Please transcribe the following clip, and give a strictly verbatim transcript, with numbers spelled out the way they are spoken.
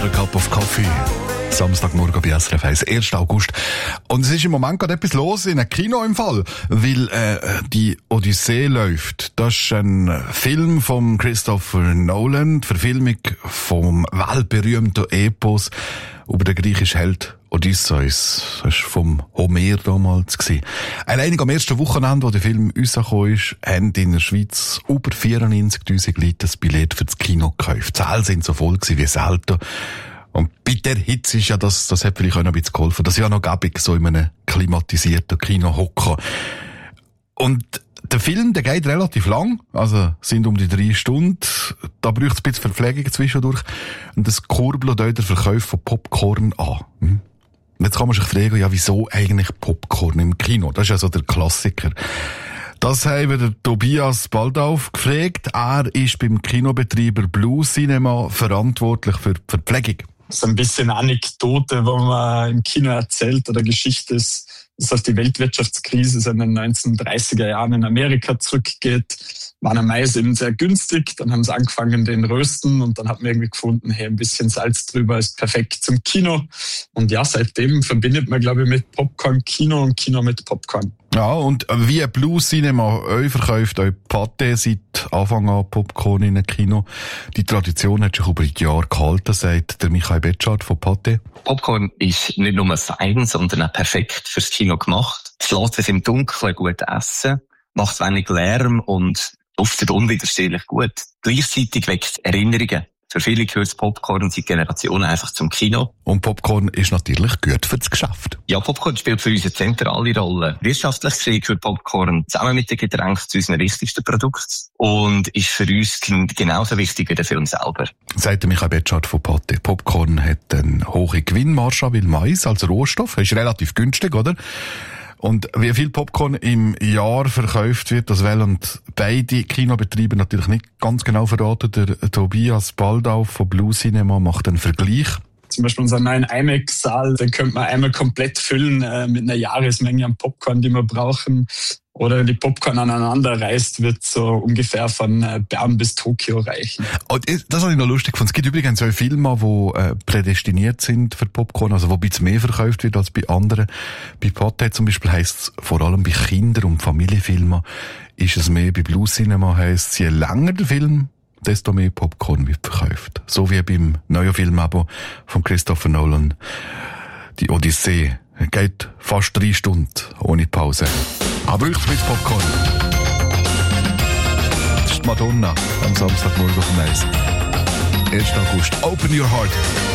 A Cup of Coffee. Samstagmorgen bei S R F eins, ersten August. Und es ist im Moment gerade etwas los in einem Kino im Fall, weil äh, die Odyssee läuft. Das ist ein Film von Christopher Nolan, die Verfilmung vom weltberühmten Epos über den griechischen Held Odysseus. Das war vom Homer damals. Allein am ersten Wochenende, wo der Film rausgekommen ist, haben in der Schweiz über vierundneunzigtausend Leute das Billett für das Kino gekauft. Die Säle sind so voll gewesen wie selten. Und bei der Hitze ist ja das, das hat vielleicht auch noch ein bisschen geholfen, dass ich ja noch gäbig so in einem klimatisierten Kino hocke. Und der Film, der geht relativ lang, also sind um die drei Stunden. Da braucht es ein bisschen Verpflegung zwischendurch. Und das kurbelt auch den Verkauf von Popcorn an. Hm? Und jetzt kann man sich fragen, ja, wieso eigentlich Popcorn im Kino? Das ist ja so der Klassiker. Das haben wir der Tobias Baldauf gefragt. Er ist beim Kinobetreiber Blue Cinema verantwortlich für die Verpflegung. So ein bisschen Anekdote, wo man im Kino erzählt oder Geschichte ist, dass auf die Weltwirtschaftskrise in den neunzehnhundertdreißiger Jahren in Amerika zurückgeht. War der Mais eben sehr günstig, dann haben sie angefangen den Rösten und dann hat man irgendwie gefunden, hey, ein bisschen Salz drüber ist perfekt zum Kino. Und ja, seitdem verbindet man, glaube ich, mit Popcorn Kino und Kino mit Popcorn. Ja, und wie Blue Cinema euch verkauft, euch Pate seit Anfang an Popcorn in einem Kino. Die Tradition hat sich über die Jahre gehalten, sagt der Michael Betschart von Pate. Popcorn ist nicht nur fein, sondern auch perfekt fürs Kino gemacht. Es lässt sich im Dunkeln gut essen, macht wenig Lärm und duftet unwiderstehlich gut. Gleichzeitig weckt Erinnerungen. Für viele gehört Popcorn seit Generationen einfach zum Kino. Und Popcorn ist natürlich gut für das Geschäft. Ja, Popcorn spielt für uns eine zentrale Rolle. Wirtschaftlich gesehen gehört Popcorn zusammen mit den Getränken zu unseren wichtigsten Produkten und ist für uns genauso wichtig wie der Film selber. Sagt Michael Betschart von Pate. Popcorn hat eine hohe Gewinnmarge, weil Mais als Rohstoff ist relativ günstig, oder? Und wie viel Popcorn im Jahr verkauft wird, das wollen beide Kinobetreiber natürlich nicht ganz genau verraten. Der Tobias Baldauf von Blue Cinema macht einen Vergleich. Zum Beispiel unseren neuen IMAX-Saal, den könnte man einmal komplett füllen äh, mit einer Jahresmenge an Popcorn, die wir brauchen. Oder wenn die Popcorn aneinander reißt, wird so ungefähr von äh, Bern bis Tokio reichen. Und das habe ich noch lustig gefunden. Es gibt übrigens so Filme, die äh, prädestiniert sind für Popcorn, also wo ein bisschen mehr verkauft wird als bei anderen. Bei Pate zum Beispiel heisst es vor allem bei Kinder- und Familienfilmen ist es mehr. Bei Blue Cinema heisst es, je länger der Film, desto mehr Popcorn wird verkauft. So wie beim neuen Film aber von Christopher Nolan, die Odyssee. Geht fast drei Stunden ohne Pause. Aber ich mit Popcorn. Das ist Madonna am Samstagmorgen auf dem Eis. ersten August. Open your heart.